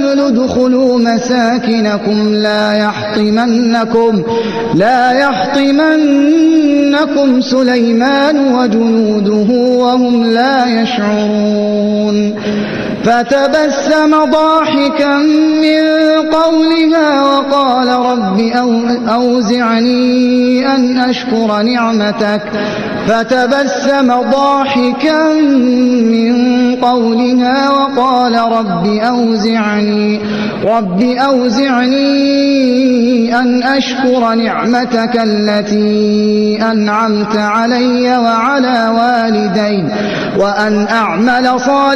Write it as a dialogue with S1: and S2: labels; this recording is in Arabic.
S1: النمل ادخلوا مساكنكم لا يحطمنكم سليمان وجنوده وهم لا يشعرون فتبسم ضاحكا من قولها وقال رب أوزعني أن أشكر نعمتك التي أنعمت علي وعلى والدي وأن أعمل صالحا